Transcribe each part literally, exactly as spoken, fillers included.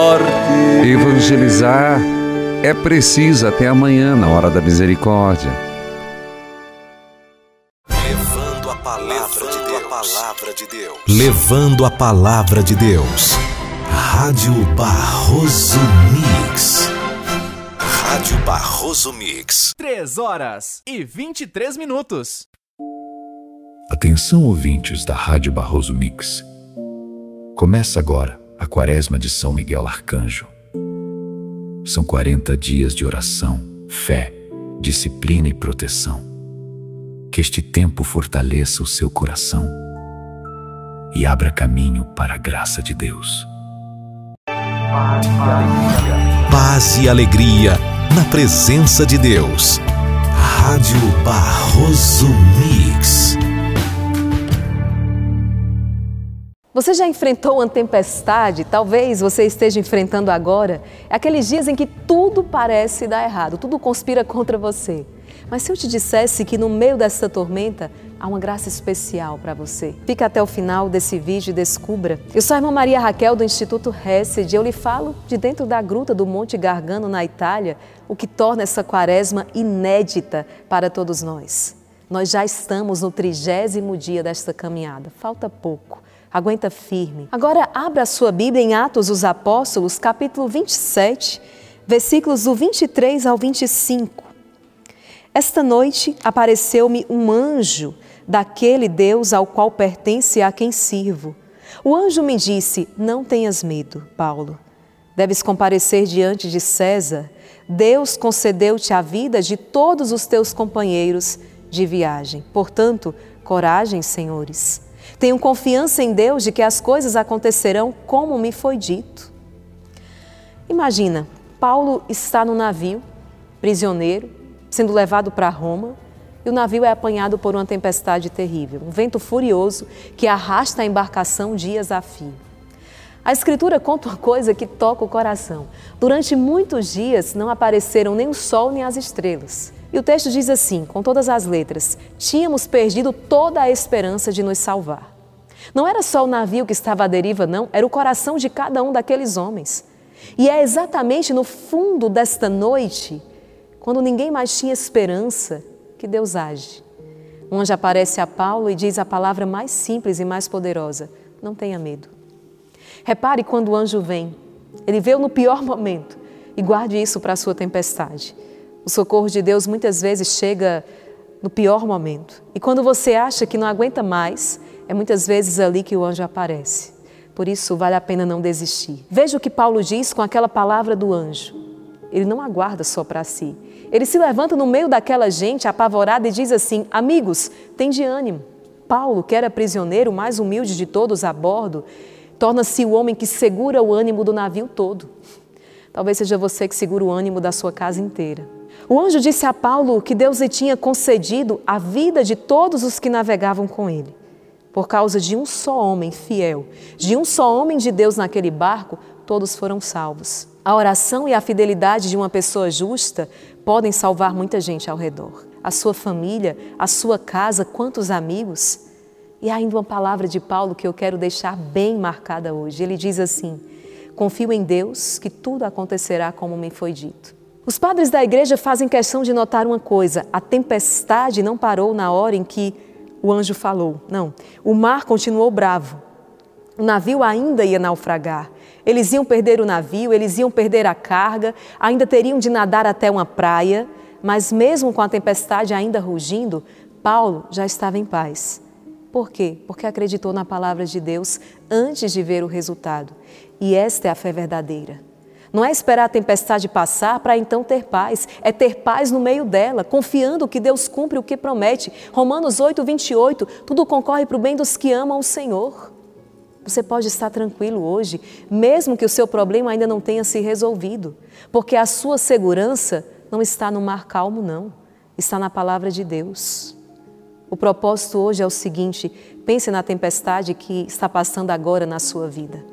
Evangelizar é preciso até amanhã, na hora da misericórdia. Levando a palavra de Deus. A palavra de Deus. Levando a palavra de Deus. Rádio Barroso Mix. Rádio Barroso Mix. três horas e vinte e três minutos. Atenção, ouvintes da Rádio Barroso Mix. Começa agora a Quaresma de São Miguel Arcanjo. São quarenta dias de oração, fé, disciplina e proteção. Que este tempo fortaleça o seu coração e abra caminho para a graça de Deus. Paz e alegria na presença de Deus. Rádio Barroso Mix. Você já enfrentou uma tempestade? Talvez você esteja enfrentando agora. É aqueles dias em que tudo parece dar errado, tudo conspira contra você. Mas se eu te dissesse que no meio dessa tormenta há uma graça especial para você? Fica até o final desse vídeo e descubra. Eu sou a irmã Maria Raquel do Instituto Hesed e eu lhe falo de dentro da gruta do Monte Gargano na Itália, o que torna essa quaresma inédita para todos nós. Nós já estamos no trigésimo dia desta caminhada, falta pouco. Aguenta firme. Agora abra a sua Bíblia em Atos dos Apóstolos, capítulo vinte e sete, versículos do vinte e três ao vinte e cinco. Esta noite apareceu-me um anjo daquele Deus ao qual pertence e a quem sirvo. O anjo me disse: não tenhas medo, Paulo. Deves comparecer diante de César. Deus concedeu-te a vida de todos os teus companheiros de viagem. Portanto, coragem, senhores. Tenho confiança em Deus de que as coisas acontecerão como me foi dito. Imagina, Paulo está no navio, prisioneiro, sendo levado para Roma, e o navio é apanhado por uma tempestade terrível, um vento furioso que arrasta a embarcação dias a fio. A Escritura conta uma coisa que toca o coração. Durante muitos dias não apareceram nem o sol nem as estrelas. E o texto diz assim, com todas as letras: tínhamos perdido toda a esperança de nos salvar. Não era só o navio que estava à deriva, não, era o coração de cada um daqueles homens. E é exatamente no fundo desta noite, quando ninguém mais tinha esperança, que Deus age. Um anjo aparece a Paulo e diz a palavra mais simples e mais poderosa: não tenha medo. Repare quando o anjo vem, ele veio no pior momento e guarde isso para a sua tempestade. O socorro de Deus muitas vezes chega no pior momento. E quando você acha que não aguenta mais, é muitas vezes ali que o anjo aparece. Por isso, vale a pena não desistir. Veja o que Paulo diz com aquela palavra do anjo. Ele não aguarda só para si. Ele se levanta no meio daquela gente apavorada e diz assim: amigos, tende ânimo. Paulo, que era prisioneiro, o mais humilde de todos a bordo, torna-se o homem que segura o ânimo do navio todo. Talvez seja você que segura o ânimo da sua casa inteira. O anjo disse a Paulo que Deus lhe tinha concedido a vida de todos os que navegavam com ele. Por causa de um só homem fiel, de um só homem de Deus naquele barco, todos foram salvos. A oração e a fidelidade de uma pessoa justa podem salvar muita gente ao redor. A sua família, a sua casa, quantos amigos. E há ainda uma palavra de Paulo que eu quero deixar bem marcada hoje. Ele diz assim: confio em Deus que tudo acontecerá como me foi dito. Os padres da igreja fazem questão de notar uma coisa: a tempestade não parou na hora em que o anjo falou. Não, o mar continuou bravo. O navio ainda ia naufragar. Eles iam perder o navio, eles iam perder a carga, ainda teriam de nadar até uma praia, mas mesmo com a tempestade ainda rugindo, Paulo já estava em paz. Por quê? Porque acreditou na palavra de Deus antes de ver o resultado. E esta é a fé verdadeira. Não é esperar a tempestade passar para então ter paz, é ter paz no meio dela, confiando que Deus cumpre o que promete. Romanos oito, vinte e oito, tudo concorre para o bem dos que amam o Senhor. Você pode estar tranquilo hoje, mesmo que o seu problema ainda não tenha se resolvido, porque a sua segurança não está no mar calmo, não, está na palavra de Deus. O propósito hoje é o seguinte: pense na tempestade que está passando agora na sua vida.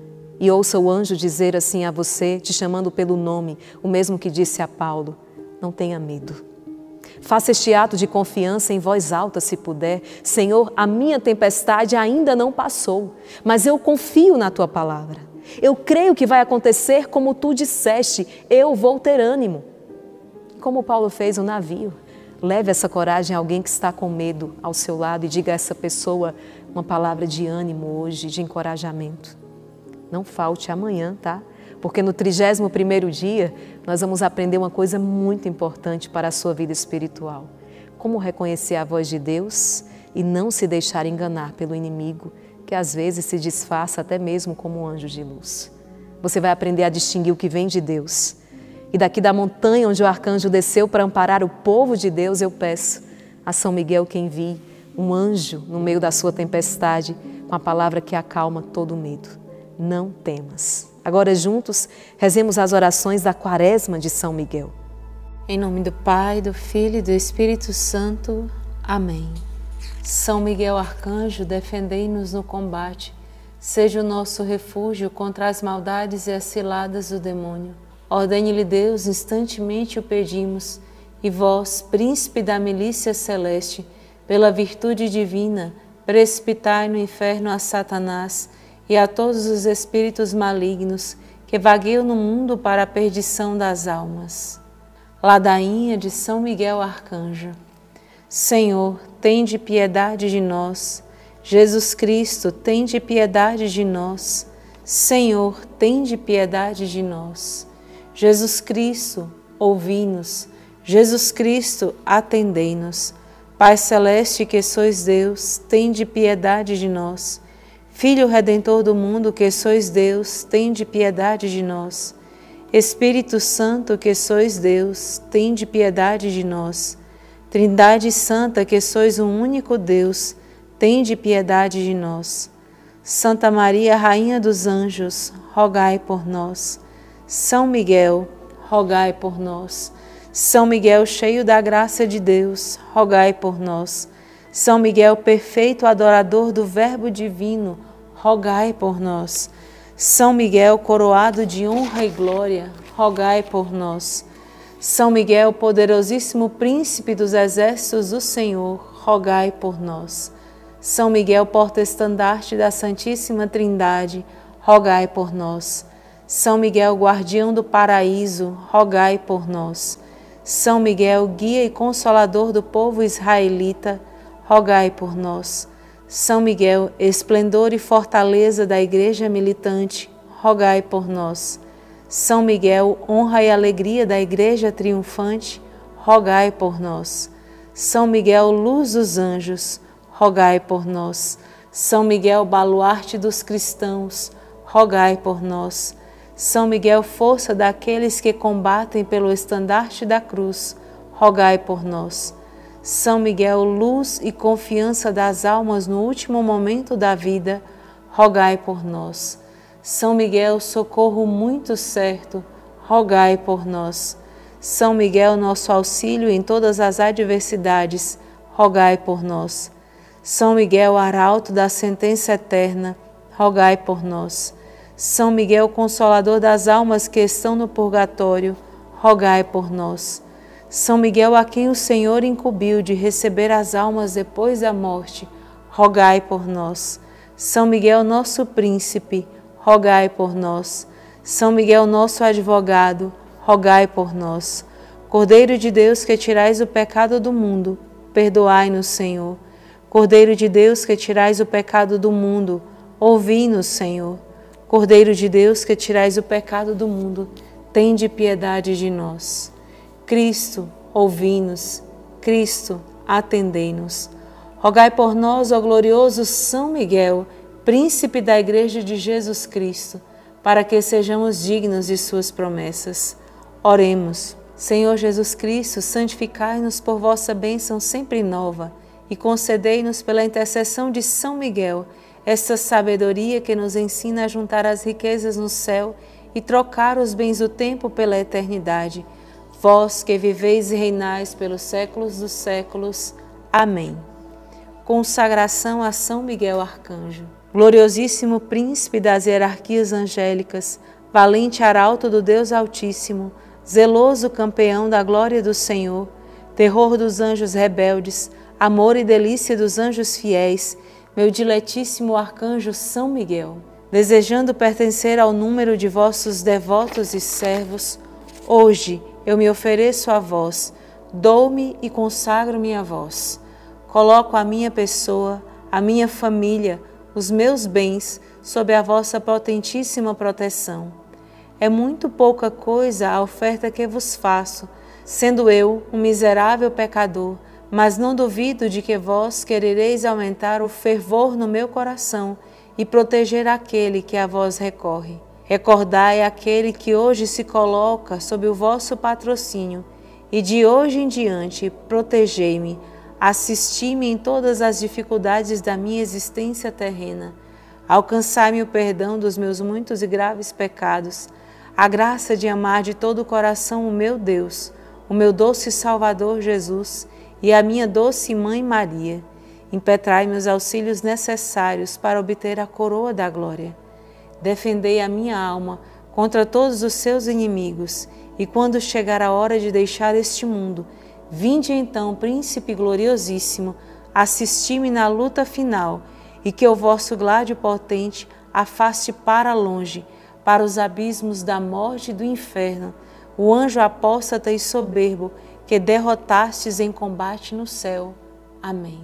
E ouça o anjo dizer assim a você, te chamando pelo nome, o mesmo que disse a Paulo: não tenha medo. Faça este ato de confiança em voz alta, se puder. Senhor, a minha tempestade ainda não passou, mas eu confio na Tua palavra. Eu creio que vai acontecer como tu disseste, eu vou ter ânimo. Como Paulo fez no navio. Leve essa coragem a alguém que está com medo ao seu lado e diga a essa pessoa uma palavra de ânimo hoje, de encorajamento. Não falte amanhã, tá? Porque no trigésimo primeiro dia nós vamos aprender uma coisa muito importante para a sua vida espiritual. Como reconhecer a voz de Deus e não se deixar enganar pelo inimigo, que às vezes se disfarça até mesmo como um anjo de luz. Você vai aprender a distinguir o que vem de Deus. E daqui da montanha onde o arcanjo desceu para amparar o povo de Deus, eu peço a São Miguel que envie um anjo no meio da sua tempestade com a palavra que acalma todo medo. Não temas. Agora juntos, rezemos as orações da Quaresma de São Miguel. Em nome do Pai, do Filho e do Espírito Santo. Amém. São Miguel Arcanjo, defendei-nos no combate. Seja o nosso refúgio contra as maldades e as ciladas do demônio. Ordene-lhe Deus, instantemente o pedimos. E vós, príncipe da milícia celeste, pela virtude divina, precipitai no inferno a Satanás e a todos os espíritos malignos que vagueiam no mundo para a perdição das almas. Ladainha de São Miguel Arcanjo. Senhor, tende piedade de nós. Jesus Cristo, tende piedade de nós. Senhor, tende piedade de nós. Jesus Cristo, ouvi-nos. Jesus Cristo, atendei-nos. Pai celeste que sois Deus, tende piedade de nós. Filho Redentor do mundo que sois Deus, tende piedade de nós. Espírito Santo que sois Deus, tende piedade de nós. Trindade Santa que sois um único Deus, tende piedade de nós. Santa Maria, Rainha dos Anjos, rogai por nós. São Miguel, rogai por nós. São Miguel, cheio da graça de Deus, rogai por nós. São Miguel, perfeito adorador do Verbo divino, rogai por nós. São Miguel, coroado de honra e glória, rogai por nós. São Miguel, poderosíssimo príncipe dos exércitos do Senhor, rogai por nós. São Miguel, porta-estandarte da Santíssima Trindade, rogai por nós. São Miguel, guardião do paraíso, rogai por nós. São Miguel, guia e consolador do povo israelita, rogai por nós. São Miguel, esplendor e fortaleza da Igreja militante, rogai por nós. São Miguel, honra e alegria da Igreja triunfante, rogai por nós. São Miguel, luz dos anjos, rogai por nós. São Miguel, baluarte dos cristãos, rogai por nós. São Miguel, força daqueles que combatem pelo estandarte da cruz, rogai por nós. São Miguel, luz e confiança das almas no último momento da vida, rogai por nós. São Miguel, socorro muito certo, rogai por nós. São Miguel, nosso auxílio em todas as adversidades, rogai por nós. São Miguel, arauto da sentença eterna, rogai por nós. São Miguel, consolador das almas que estão no purgatório, rogai por nós. São Miguel, a quem o Senhor incumbiu de receber as almas depois da morte, rogai por nós. São Miguel, nosso príncipe, rogai por nós. São Miguel, nosso advogado, rogai por nós. Cordeiro de Deus, que tirais o pecado do mundo, perdoai-nos, Senhor. Cordeiro de Deus, que tirais o pecado do mundo, ouvi-nos, Senhor. Cordeiro de Deus, que tirais o pecado do mundo, tende piedade de nós. Cristo, ouvi-nos. Cristo, atendei-nos. Rogai por nós, ó glorioso São Miguel, príncipe da Igreja de Jesus Cristo, para que sejamos dignos de suas promessas. Oremos. Senhor Jesus Cristo, santificai-nos por vossa bênção sempre nova e concedei-nos pela intercessão de São Miguel esta sabedoria que nos ensina a juntar as riquezas no céu e trocar os bens do tempo pela eternidade. Vós que viveis e reinais pelos séculos dos séculos. Amém. Consagração a São Miguel Arcanjo. Gloriosíssimo príncipe das hierarquias angélicas, valente arauto do Deus Altíssimo, zeloso campeão da glória do Senhor, terror dos anjos rebeldes, amor e delícia dos anjos fiéis, meu diletíssimo arcanjo São Miguel, desejando pertencer ao número de vossos devotos e servos, hoje eu me ofereço a vós, dou-me e consagro-me a vós. Coloco a minha pessoa, a minha família, os meus bens sob a vossa potentíssima proteção. É muito pouca coisa a oferta que vos faço, sendo eu um miserável pecador, mas não duvido de que vós querereis aumentar o fervor no meu coração e proteger aquele que a vós recorre. Recordai aquele que hoje se coloca sob o vosso patrocínio, e de hoje em diante protegei-me, assisti-me em todas as dificuldades da minha existência terrena, alcançai-me o perdão dos meus muitos e graves pecados, a graça de amar de todo o coração o meu Deus, o meu doce Salvador Jesus e a minha doce Mãe Maria. Impetrai-me os auxílios necessários para obter a coroa da glória. Defendei a minha alma contra todos os seus inimigos, e quando chegar a hora de deixar este mundo, vinde então, Príncipe gloriosíssimo, assisti-me na luta final, e que o vosso gládio potente afaste para longe, para os abismos da morte e do inferno, o anjo apóstata e soberbo que derrotastes em combate no céu. Amém.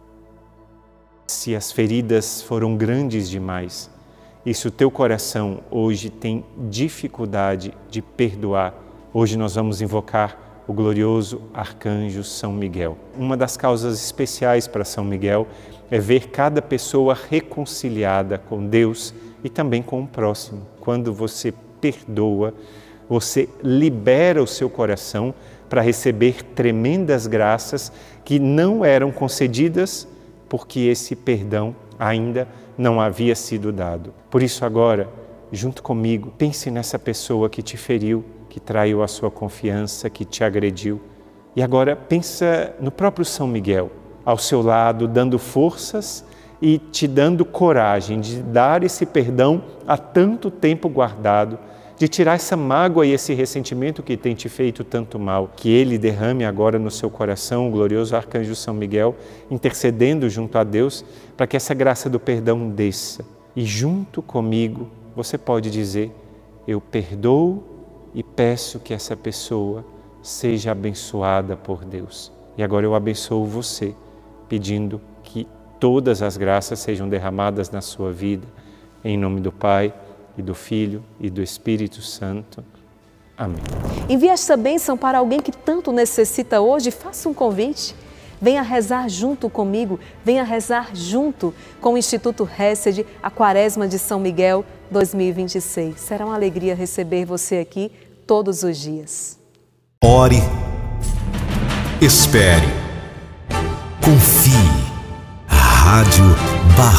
Se as feridas foram grandes demais, e se o teu coração hoje tem dificuldade de perdoar, hoje nós vamos invocar o glorioso arcanjo São Miguel. Uma das causas especiais para São Miguel é ver cada pessoa reconciliada com Deus e também com o próximo. Quando você perdoa, você libera o seu coração para receber tremendas graças que não eram concedidas porque esse perdão ainda não havia sido dado. Por isso agora, junto comigo, pense nessa pessoa que te feriu, que traiu a sua confiança, que te agrediu. E agora pensa no próprio São Miguel, ao seu lado, dando forças e te dando coragem de dar esse perdão há tanto tempo guardado, de tirar essa mágoa e esse ressentimento que tem te feito tanto mal, que ele derrame agora no seu coração, o glorioso arcanjo São Miguel, intercedendo junto a Deus, para que essa graça do perdão desça. E junto comigo, você pode dizer, eu perdoo e peço que essa pessoa seja abençoada por Deus. E agora eu abençoo você, pedindo que todas as graças sejam derramadas na sua vida, em nome do Pai, e do Filho e do Espírito Santo. Amém. Envie esta bênção para alguém que tanto necessita hoje. Faça um convite. Venha rezar junto comigo, venha rezar junto com o Instituto Hesed, a Quaresma de São Miguel dois mil e vinte e seis. Será uma alegria receber você aqui todos os dias. Ore, espere, confie. Rádio